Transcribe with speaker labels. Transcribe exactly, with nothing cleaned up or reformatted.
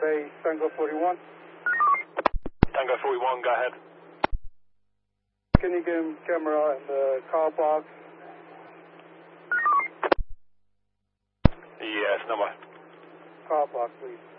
Speaker 1: Bay, Tango forty-one.
Speaker 2: Tango forty-one, go ahead.
Speaker 1: Can you get him camera in the car box?
Speaker 2: Yes, number.
Speaker 1: Car box, please.